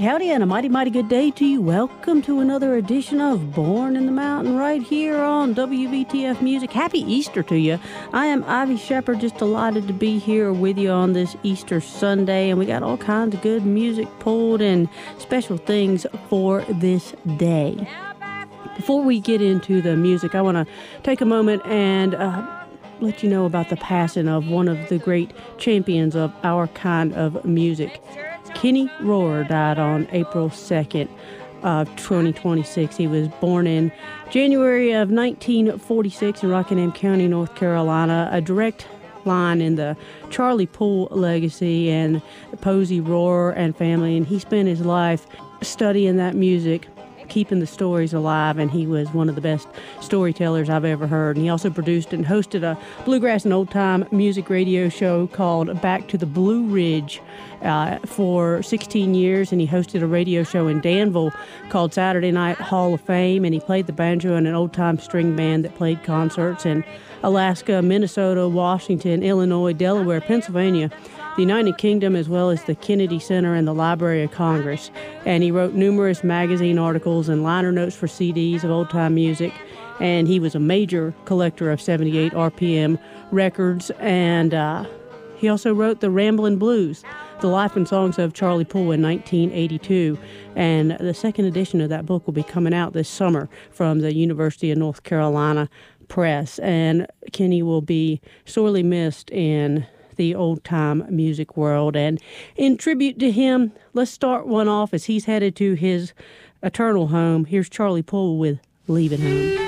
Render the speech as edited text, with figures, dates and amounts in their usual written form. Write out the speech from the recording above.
howdy, and a mighty, mighty good day to you. Welcome to another edition of Born in the Mountain right here on WVTF Music. Happy Easter to you. I am Ivy Shepard, just delighted to be here with you on this Easter Sunday, and we got all kinds of good music pulled and special things for this day. Before we get into the music, I want to take a moment and let you know about the passing of one of the great champions of our kind of music. Kenny Rohrer died on April 2nd of 2026. He was born in January of 1946 in Rockingham County, North Carolina, a direct line in the Charlie Poole legacy and Posey Rohrer and family, and he spent his life studying that music, keeping the stories alive, and he was one of the best storytellers I've ever heard. And he also produced and hosted a bluegrass and old-time music radio show called Back to the Blue Ridge for 16 years, and he hosted a radio show in Danville called Saturday Night Hall of Fame, and he played the banjo in an old-time string band that played concerts in Alaska, Minnesota, Washington, Illinois, Delaware, Pennsylvania, the United Kingdom, as well as the Kennedy Center and the Library of Congress. And he wrote numerous magazine articles and liner notes for CDs of old-time music. And he was a major collector of 78 RPM records. And he also wrote the Ramblin' Blues, the life and songs of Charlie Poole in 1982. And the second edition of that book will be coming out this summer from the University of North Carolina Press. And Kenny will be sorely missed in the old-time music world. And in tribute to him, let's start one off as he's headed to his eternal home. Here's Charlie Poole with Leaving Home.